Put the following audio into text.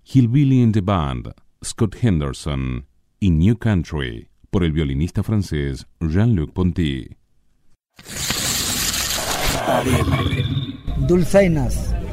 Hillbilly in the Band, Scott Henderson y New Country, por el violinista francés Jean-Luc Ponty. Dulzainas,